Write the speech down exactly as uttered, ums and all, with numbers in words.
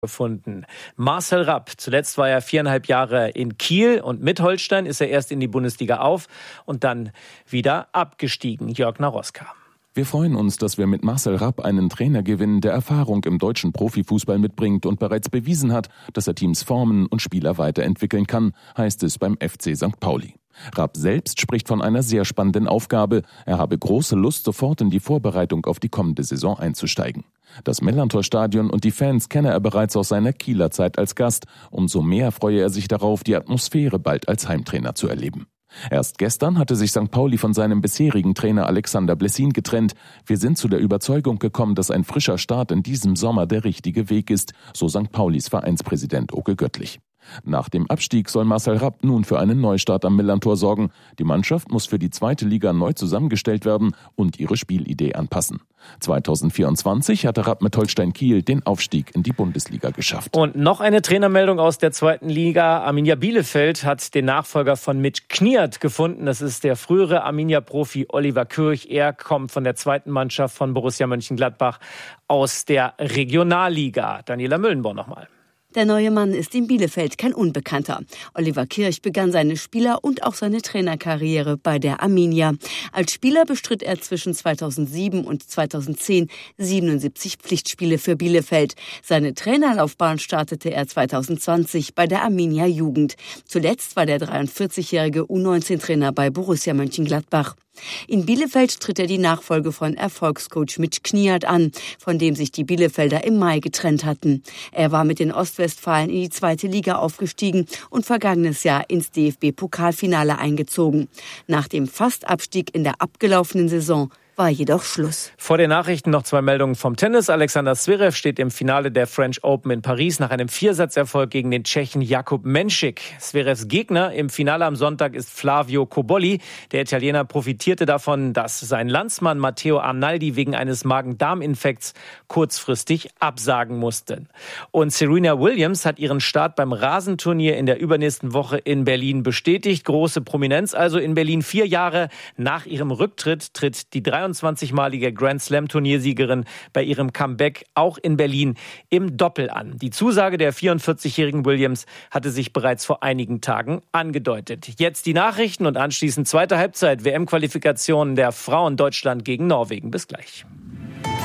gefunden. Marcel Rapp, zuletzt war er viereinhalb Jahre in Kiel und mit Holstein ist er erst in die Bundesliga auf und dann wieder abgestiegen. Jörg Naroska. Wir freuen uns, dass wir mit Marcel Rapp einen Trainer gewinnen, der Erfahrung im deutschen Profifußball mitbringt und bereits bewiesen hat, dass er Teams formen und Spieler weiterentwickeln kann, heißt es beim F C Sankt Pauli. Rapp selbst spricht von einer sehr spannenden Aufgabe. Er habe große Lust, sofort in die Vorbereitung auf die kommende Saison einzusteigen. Das Millerntor-Stadion und die Fans kenne er bereits aus seiner Kieler Zeit als Gast. Umso mehr freue er sich darauf, die Atmosphäre bald als Heimtrainer zu erleben. Erst gestern hatte sich Sankt Pauli von seinem bisherigen Trainer Alexander Blessin getrennt. Wir sind zu der Überzeugung gekommen, dass ein frischer Start in diesem Sommer der richtige Weg ist, so Sankt Paulis Vereinspräsident Oke Göttlich. Nach dem Abstieg soll Marcel Rapp nun für einen Neustart am Millerntor sorgen. Die Mannschaft muss für die zweite Liga neu zusammengestellt werden und ihre Spielidee anpassen. zweitausendvierundzwanzig hatte Rapp mit Holstein Kiel den Aufstieg in die Bundesliga geschafft. Und noch eine Trainermeldung aus der zweiten Liga. Arminia Bielefeld hat den Nachfolger von Mitch Kniert gefunden. Das ist der frühere Arminia-Profi Oliver Kürch. Er kommt von der zweiten Mannschaft von Borussia Mönchengladbach aus der Regionalliga. Daniela Müllenborn nochmal. Der neue Mann ist in Bielefeld kein Unbekannter. Oliver Kirch begann seine Spieler- und auch seine Trainerkarriere bei der Arminia. Als Spieler bestritt er zwischen zweitausendsieben und zweitausendzehn siebenundsiebzig Pflichtspiele für Bielefeld. Seine Trainerlaufbahn startete er zweitausendzwanzig bei der Arminia Jugend. Zuletzt war der dreiundvierzigjährige U neunzehn Trainer bei Borussia Mönchengladbach. In Bielefeld tritt er die Nachfolge von Erfolgscoach Mitch Kniert an, von dem sich die Bielefelder im Mai getrennt hatten. Er war mit den Ostwestfalen in die zweite Liga aufgestiegen und vergangenes Jahr ins D F B-Pokalfinale eingezogen. Nach dem Fastabstieg in der abgelaufenen Saison war jedoch Schluss. Vor den Nachrichten noch zwei Meldungen vom Tennis. Alexander Zverev steht im Finale der French Open in Paris nach einem Viersatzerfolg gegen den Tschechen Jakub Menšik. Zverevs Gegner im Finale am Sonntag ist Flavio Cobolli. Der Italiener profitierte davon, dass sein Landsmann Matteo Arnaldi wegen eines Magen-Darm-Infekts kurzfristig absagen musste. Und Serena Williams hat ihren Start beim Rasenturnier in der übernächsten Woche in Berlin bestätigt. Große Prominenz also in Berlin. Vier Jahre nach ihrem Rücktritt tritt die dreiundzwanzigmalige Grand-Slam-Turniersiegerin bei ihrem Comeback auch in Berlin im Doppel an. Die Zusage der vierundvierzigjährigen Williams hatte sich bereits vor einigen Tagen angedeutet. Jetzt die Nachrichten und anschließend zweite Halbzeit W M-Qualifikation der Frauen Deutschland gegen Norwegen. Bis gleich.